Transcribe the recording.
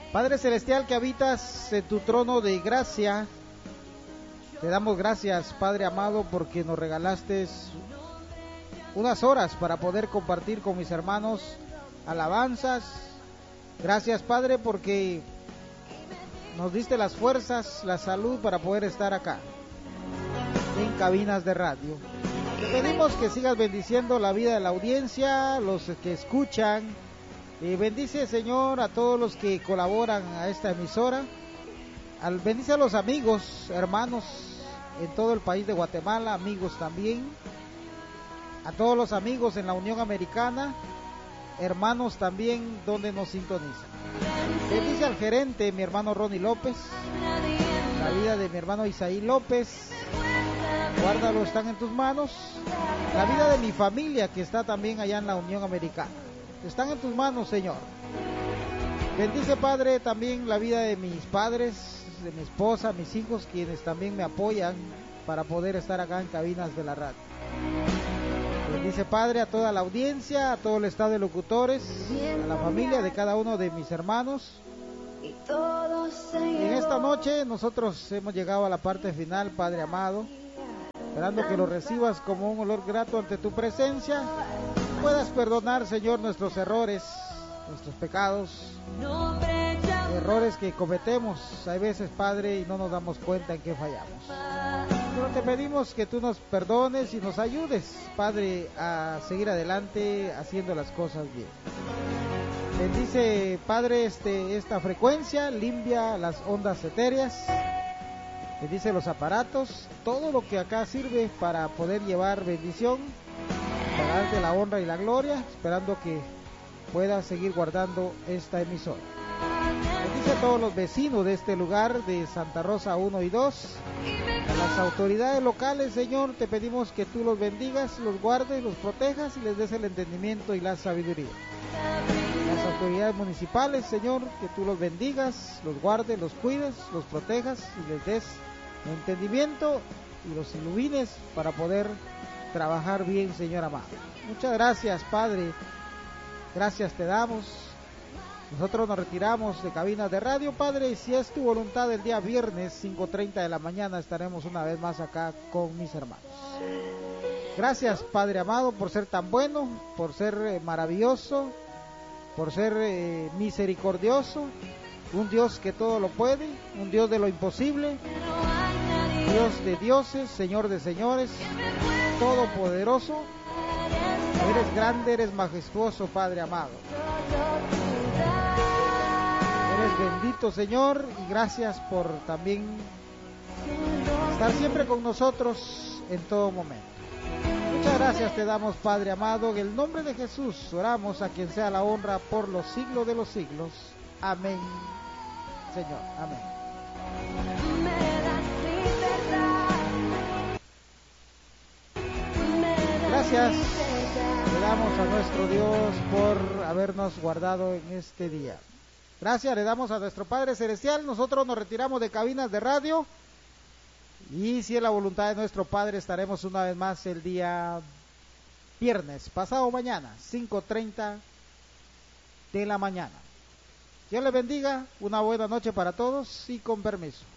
Padre Celestial que habitas en tu trono de gracia, te damos gracias, Padre amado, porque nos regalaste unas horas para poder compartir con mis hermanos alabanzas. Gracias, Padre, porque nos diste las fuerzas, la salud para poder estar acá en cabinas de radio. Te pedimos que sigas bendiciendo la vida de la audiencia, los que escuchan. Bendice, Señor, a todos los que colaboran a esta emisora. Bendice a los amigos, hermanos en todo el país de Guatemala, amigos también. A todos los amigos en la Unión Americana, hermanos también donde nos sintonizan. Bendice al gerente, mi hermano Ronnie López, la vida de mi hermano Isaí López. Guárdalo, están en tus manos. La vida de mi familia que está también allá en la Unión Americana. Están en tus manos, Señor. Bendice, Padre, también la vida de mis padres, de mi esposa, mis hijos, quienes también me apoyan para poder estar acá en cabinas de la radio. Bendice, Padre, a toda la audiencia, a todo el estado de locutores, a la familia de cada uno de mis hermanos. En esta noche nosotros hemos llegado a la parte final, Padre amado, esperando que lo recibas como un olor grato ante tu presencia. Puedas perdonar, Señor, nuestros errores, nuestros pecados, errores que cometemos a veces, Padre, y no nos damos cuenta en qué fallamos. Pero te pedimos que tú nos perdones y nos ayudes, Padre, a seguir adelante haciendo las cosas bien. Bendice, Padre, esta frecuencia, limpia las ondas etéreas, bendice los aparatos, todo lo que acá sirve para poder llevar bendición, para darte la honra y la gloria, esperando que puedas seguir guardando esta emisora. Bendice a todos los vecinos de este lugar, de Santa Rosa 1 y 2, a las autoridades locales, Señor, te pedimos que tú los bendigas, los guardes, los protejas y les des el entendimiento y la sabiduría. Las autoridades municipales, Señor, que tú los bendigas, los guardes, los cuides, los protejas y les des el entendimiento y los ilumines para poder trabajar bien, Señor amado. Muchas gracias, Padre, gracias te damos. Nosotros nos retiramos de cabinas de radio, Padre, y si es tu voluntad, el día viernes 5:30 de la mañana estaremos una vez más acá con mis hermanos. Gracias, Padre amado, por ser tan bueno, por ser maravilloso, por ser misericordioso, un Dios que todo lo puede, un Dios de lo imposible, Dios de dioses, Señor de señores, todopoderoso. Eres grande, eres majestuoso, Padre amado. Eres bendito, Señor, y gracias por también estar siempre con nosotros en todo momento. Muchas gracias te damos, Padre amado. En el nombre de Jesús oramos, a quien sea la honra por los siglos de los siglos. Amén, Señor. Amén. Gracias le damos a nuestro Dios por habernos guardado en este día. Gracias le damos a nuestro Padre Celestial. Nosotros nos retiramos de cabinas de radio y si es la voluntad de nuestro Padre estaremos una vez más el día viernes, pasado mañana, 5:30 de la mañana. Dios les bendiga, una buena noche para todos y con permiso.